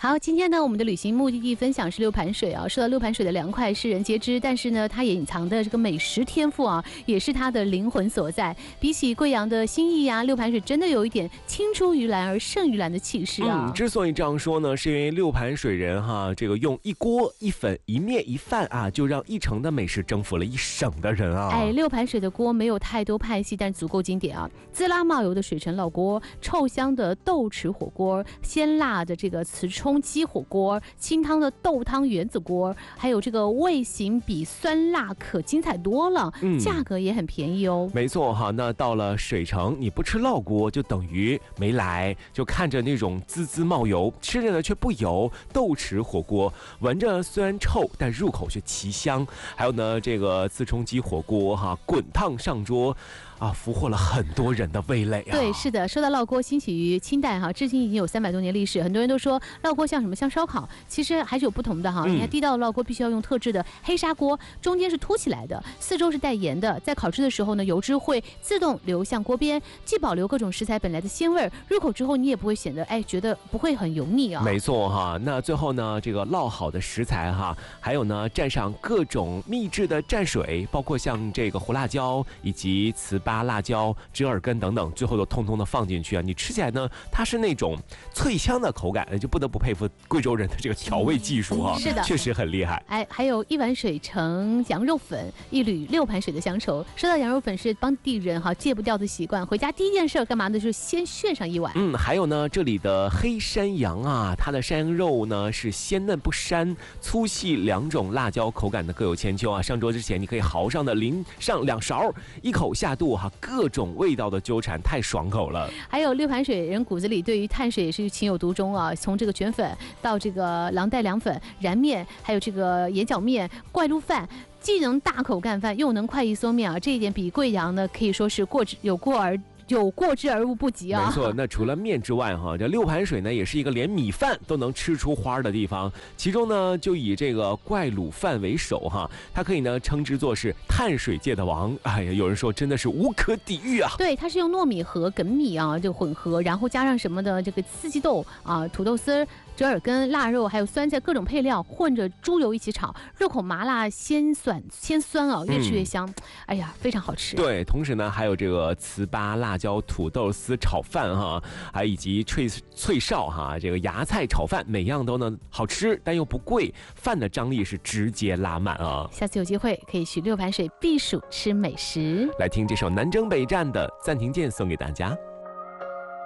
好，今天呢，我们的旅行目的地分享是六盘水啊。说到六盘水的凉快，世人皆知，但是呢，它也隐藏的这个美食天赋啊，也是它的灵魂所在。比起贵阳的新义啊，六盘水真的有一点青出于蓝而胜于蓝的气势啊。 之所以这样说呢，是因为六盘水人哈，这个用一锅一粉一面一饭啊，就让一城的美食征服了一省的人啊。 哎，六盘水的锅没有太多派系，但足够经典啊。滋辣冒油的水城烙锅，臭香的豆豉火锅，鲜辣的这个瓷冲鸡火锅，清汤的豆汤圆子锅，还有这个味型比酸辣可精彩多了，价格也很便宜哦。 没错哈，那到了水城，你不吃烙锅就等于没来，就看着那种滋滋冒油，吃着呢却不油，豆豉火锅，闻着虽然臭，但入口却奇香。还有呢，这个自冲鸡火锅哈，滚烫上桌。俘获了很多人的味蕾啊！ 对，是的，说到烙锅，兴起于清代哈，至今已经有300多年历史。很多人都说烙锅像什么？像烧烤，其实还是有不同的哈。你看地道的烙锅必须要用特制的黑砂锅，中间是凸起来的，四周是带盐的。在烤制的时候呢，油脂会自动流向锅边，既保留各种食材本来的鲜味，入口之后你也不会显得觉得不会很油腻啊。 没错哈，那最后呢，这个烙好的食材哈，还有呢蘸上各种秘制的蘸水，包括像这个胡辣椒以及糍粑。辣椒、折耳根等等，最后都通通的放进去啊！你吃起来呢，它是那种脆香的口感，就不得不佩服贵州人的这个调味技术啊！ 是的， 确实很厉害。 还有一碗水盛羊肉粉，一缕六盘水的乡愁。说到羊肉粉是当地人戒不掉的习惯，回家第一件事干嘛呢？就是先炫上一碗。 还有呢，这里的黑山羊啊，它的山羊肉呢是鲜嫩不膻，粗细2种辣椒口感的各有千秋啊！上桌之前你可以豪上的淋上2勺，一口下肚各种味道的纠缠，太爽口了。 还有六盘水人骨子里对于碳水也是情有独钟啊，从这个卷粉到这个狼带凉粉、燃面，还有这个眼角面、怪鹿饭，既能大口干饭，又能快意缩面啊！这一点比贵阳呢可以说是有过之而无不及啊！ 没错，那除了面之外这六盘水呢也是一个连米饭都能吃出花的地方。其中呢就以这个怪卤饭为首它可以呢称之作是碳水界的王。哎呀，有人说真的是无可抵御啊！ 对，它是用糯米和梗米这个混合，然后加上什么的这个四季豆土豆丝、折耳根、腊肉，还有酸菜各种配料混着猪油一起炒，入口麻辣鲜酸越吃越香。哎呀，非常好吃。 对，同时呢还有这个糍粑、辣椒、土豆丝炒饭还以及脆哨这个芽菜炒饭，每样都能好吃，但又不贵，饭的张力是直接拉满啊！ 下次有机会可以去六盘水避暑吃美食。 来听这首南征北战的暂停键送给大家。